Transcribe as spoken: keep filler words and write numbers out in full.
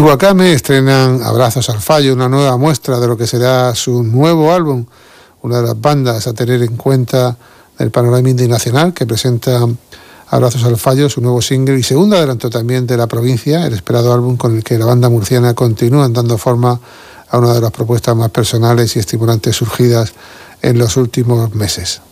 Wakame estrenan Abrazos al Fallo, una nueva muestra de lo que será su nuevo álbum, una de las bandas a tener en cuenta del panorama indie nacional, que presenta Abrazos al Fallo, su nuevo single y segundo adelanto también de La Provincia, el esperado álbum con el que la banda murciana continúa dando forma a una de las propuestas más personales y estimulantes surgidas en los últimos meses.